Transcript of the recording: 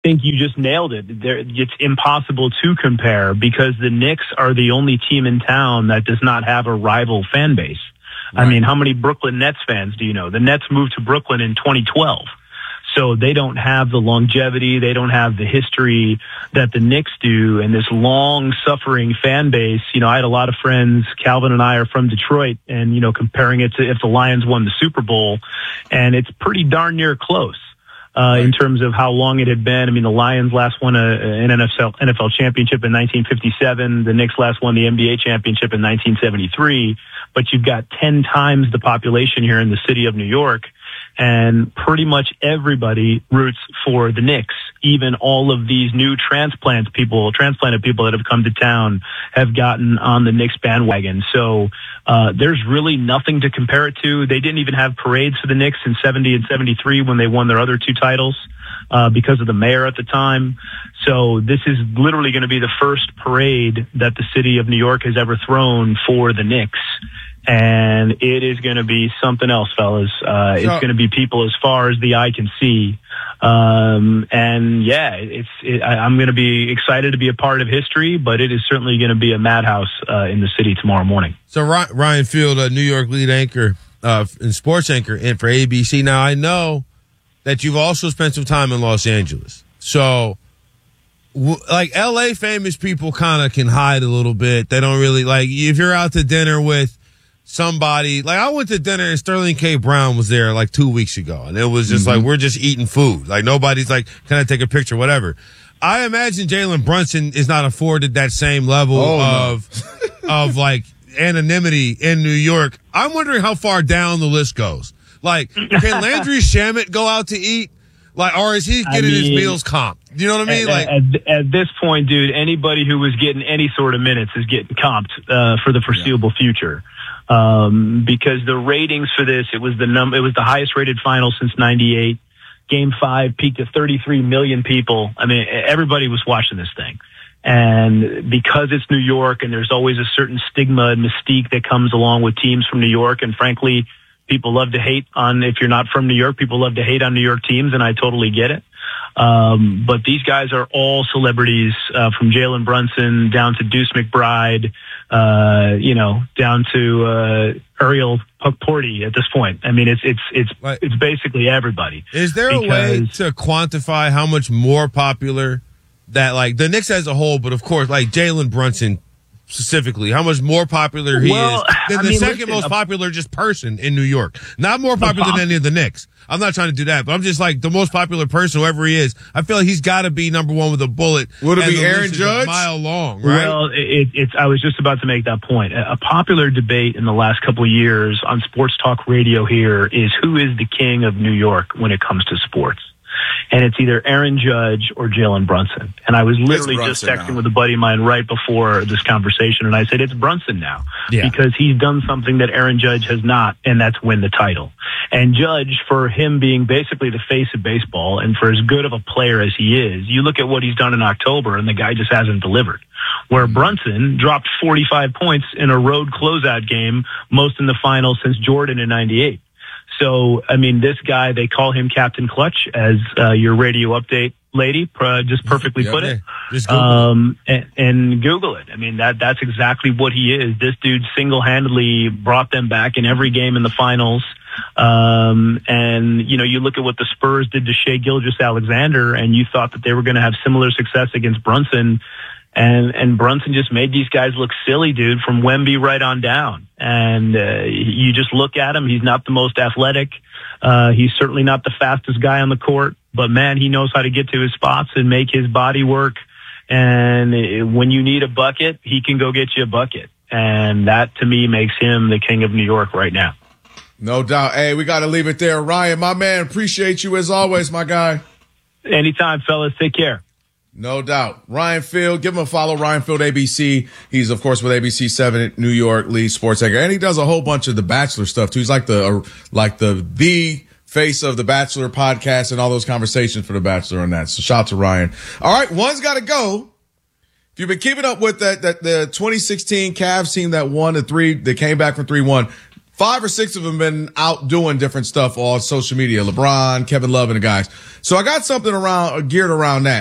think you just nailed it. It's impossible to compare because the Knicks are the only team in town that does not have a rival fan base. Right. I mean, how many Brooklyn Nets fans do you know? The Nets moved to Brooklyn in 2012. So they don't have the longevity, they don't have the history that the Knicks do, and this long-suffering fan base. You know, I had a lot of friends, Calvin and I are from Detroit, and, you know, comparing it to if the Lions won the Super Bowl, and it's pretty darn near close. In terms of how long it had been. I mean, the Lions last won an NFL championship in 1957. The Knicks last won the NBA championship in 1973. But you've got 10 times the population here in the city of New York. And pretty much everybody roots for the Knicks. Even all of these new transplanted people that have come to town have gotten on the Knicks bandwagon. So there's really nothing to compare it to. They didn't even have parades for the Knicks in 70 and 73 when they won their other two titles because of the mayor at the time. So this is literally going to be the first parade that the city of New York has ever thrown for the Knicks. And it is going to be something else, fellas. It's going to be people as far as the eye can see. And yeah, I'm going to be excited to be a part of history, but it is certainly going to be a madhouse in the city tomorrow morning. So Ryan Field, a New York lead anchor and sports anchor in for ABC. Now, I know that you've also spent some time in Los Angeles. So, like, L.A. famous people kind of can hide a little bit. They don't really, like, if you're out to dinner with somebody, like I went to dinner and Sterling K. Brown was there like 2 weeks ago, and it was just like, we're just eating food. Like, nobody's like, can I take a picture, whatever. I imagine Jalen Brunson is not afforded that same level of like anonymity in New York. I'm wondering how far down the list goes. Like, can Landry Shamet go out to eat? Like, or is he getting his meals comped? You know what I mean? At this point, dude, anybody who was getting any sort of minutes is getting comped for the foreseeable future. Because the ratings for this, it was the highest rated final since '98. Game 5 peaked at 33 million people. I mean, everybody was watching this thing. And because it's New York and there's always a certain stigma and mystique that comes along with teams from New York, and frankly, people love to hate on, if you're not from New York, people love to hate on New York teams, and I totally get it. But these guys are all celebrities, from Jalen Brunson down to Deuce McBride, down to Ariel Porty at this point. I mean, it's basically everybody. Is there a way to quantify how much more popular that, like, the Knicks as a whole, but of course, like Jalen Brunson specifically, how much more popular he is than the second most popular just person in New York? Not more popular than any of the Knicks. I'm not trying to do that, but I'm just like, the most popular person, whoever he is, I feel like he's got to be number one with a bullet. Would it be Aaron Judge? A mile long, right? Well, I was just about to make that point. A popular debate in the last couple of years on sports talk radio here is who is the king of New York when it comes to sports. And it's either Aaron Judge or Jalen Brunson. And I was literally just texting with a buddy of mine right before this conversation, and I said, it's Brunson now. Yeah. Because he's done something that Aaron Judge has not, and that's win the title. And Judge, for him being basically the face of baseball, and for as good of a player as he is, you look at what he's done in October, and the guy just hasn't delivered. Where Brunson dropped 45 points in a road closeout game, most in the finals since Jordan in 98. So, I mean, this guy, they call him Captain Clutch, as your radio update lady just perfectly put it. Just Google and Google it. I mean, that's exactly what he is. This dude single-handedly brought them back in every game in the finals. And, you know, you look at what the Spurs did to Shai Gilgeous-Alexander, and you thought that they were going to have similar success against Brunson. And Brunson just made these guys look silly, dude, from Wemby right on down. And you just look at him. He's not the most athletic. He's certainly not the fastest guy on the court. But, man, he knows how to get to his spots and make his body work. And when you need a bucket, he can go get you a bucket. And that, to me, makes him the king of New York right now. No doubt. Hey, we got to leave it there. Ryan, my man, appreciate you as always, my guy. Anytime, fellas. Take care. No doubt. Ryan Field, give him a follow, Ryan Field ABC. He's, of course, with ABC 7 New York lead sports anchor. And he does a whole bunch of the Bachelor stuff, too. He's like the face of the Bachelor podcast and all those conversations for the Bachelor and that. So shout out to Ryan. All right, one's got to go. If you've been keeping up with the 2016 Cavs team that won that came back from 3-1, 5 or 6 of them been out doing different stuff on social media. LeBron, Kevin Love, and the guys. So I got something geared around that.